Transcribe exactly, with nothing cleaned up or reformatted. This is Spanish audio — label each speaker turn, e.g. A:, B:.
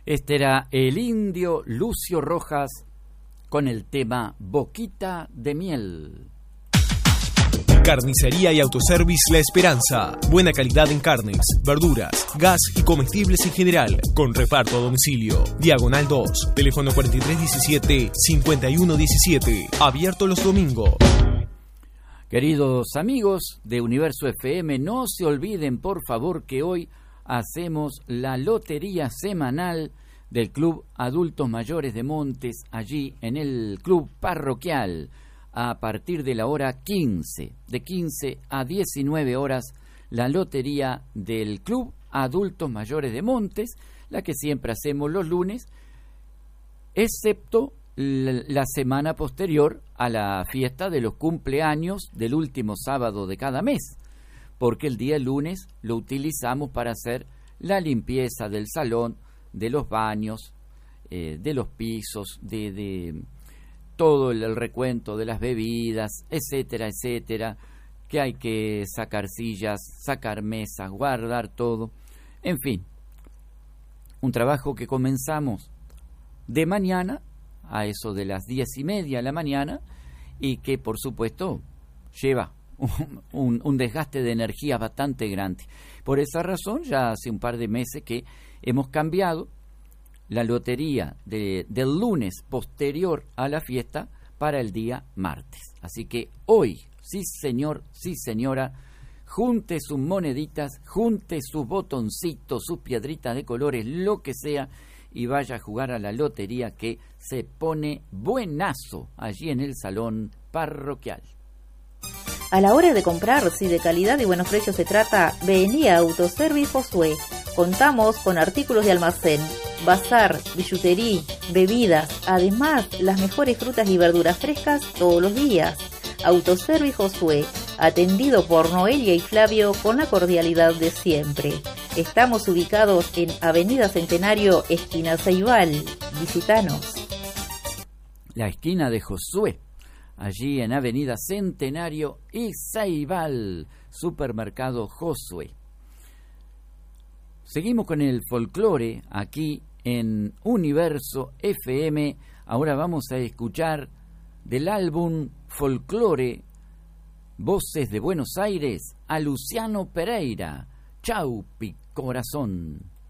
A: Este era el indio Lucio Rojas con el tema Boquita de Miel.
B: Carnicería y Autoservice La Esperanza. Buena calidad en carnes, verduras, gas y comestibles en general. Con reparto a domicilio. Diagonal dos. Teléfono cuatro tres uno siete, cinco uno uno siete. Abierto los domingos.
A: Queridos amigos de Universo F M, no se olviden por favor que hoy hacemos la lotería semanal del Club Adultos Mayores de Montes, allí en el Club Parroquial, a partir de la hora quince, de quince a diecinueve horas, la lotería del Club Adultos Mayores de Montes, la que siempre hacemos los lunes, excepto la semana posterior a la fiesta de los cumpleaños del último sábado de cada mes, porque el día lunes lo utilizamos para hacer la limpieza del salón, de los baños, eh, de los pisos, de, de todo el, el recuento de las bebidas, etcétera, etcétera, que hay que sacar sillas, sacar mesas, guardar todo, en fin, un trabajo que comenzamos de mañana, a eso de las diez y media de la mañana, y que por supuesto lleva un, un, un desgaste de energía bastante grande. Por esa razón, ya hace un par de meses que hemos cambiado la lotería de, del lunes posterior a la fiesta para el día martes. Así que hoy, sí señor, sí señora, junte sus moneditas, junte sus botoncitos, sus piedritas de colores, lo que sea, y vaya a jugar a la lotería que se pone buenazo allí en el salón parroquial.
C: A la hora de comprar, si de calidad y buenos precios se trata, vení a Autoservice Josué. Contamos con artículos de almacén, bazar, billutería, bebidas, además las mejores frutas y verduras frescas todos los días. Autoservice Josué, atendido por Noelia y Flavio con la cordialidad de siempre. Estamos ubicados en Avenida Centenario, esquina Ceibal. Visítanos.
A: La esquina de Josué, allí en Avenida Centenario y Ceibal, Supermercado Josué. Seguimos con el folclore aquí en Universo F M. Ahora vamos a escuchar del álbum Folclore, Voces de Buenos Aires, a Luciano Pereira. Chau, pi corazón.